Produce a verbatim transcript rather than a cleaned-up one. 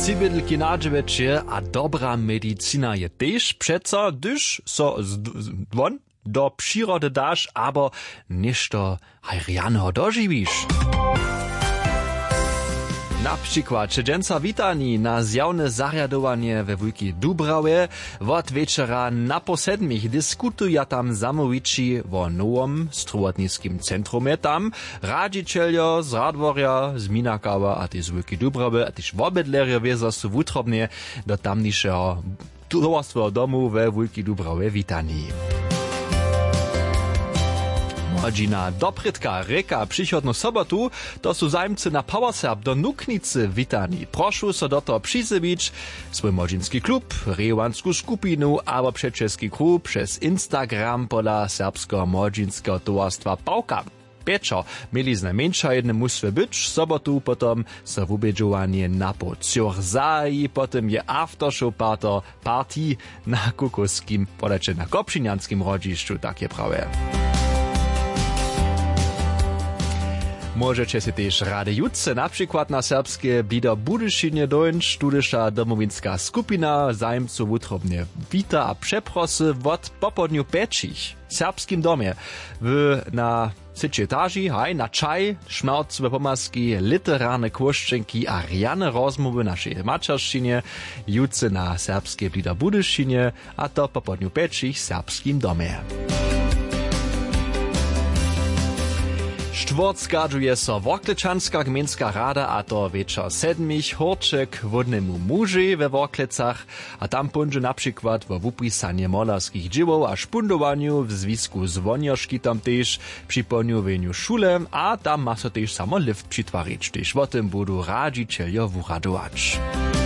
Cybydlki nadżywecie, a dobra medycina je też przeco, gdyż so zdwon do przyrody dasz, abo ništo hajrianeho dożywisz. Na przykład Čedženca witani na zjawne zariadowanie we Wujki Dubrawie. Wot wieczera na po sedmich dyskutuja tam zamowici o nowym strowotnickim centrumie. Tam radzicielio z Radworja, z Minakawa, a ty z Wujki Dubrawy, a tyż wobydlerje wieza su wutrobnie do tamniejszego towarstwa domu we Wujki Dubrawie witani. Młodzina Dobrytka reka przychodną sobotu, to są zajmcy na Powerserb do Nuknicy witani. Proszę so do to przyzybić swój młodzieński klub, rewanską skupinu, albo przeczeski klub przez Instagram pola serbskiego młodzieńskiego towarstwa Pałka. Pieczo mieli znajmniejsza jedne musły być, sobotu potem so wubiedziovanie na po Ciorzai, potem je aftershow party na Kukuskim, podacie na Kopšinjanskim rodziszczu, takie prawie. Możecie się też rady jutce, na przykład na serbskie Blido Budyszynie dończ, tudysza domowinska skupina zajmców utrobnie wita a przeprosy wot popodniu peczich w serbskim domie w na sycie etaži, haj, na czaj, szmercwe pomaski, literarne kłoszczynki a riane rozmowy naszej maczarszczynie, jutce na serbskie Blido Budyszynie, a to popodniu peczich w serbskim domie. Štwort skadžuje so Worklečanska gminska rada, a to večer sedmich horček vodnemu muži ve Worklecach, a tam punže na przykład vo wupisanie molarskich dzieł a špundowaniu w związku z wonioszki tam też przy poniuwieniu szule, a tam ma so też samo lift przytwarić, też o tym budu radzicielio wuradować.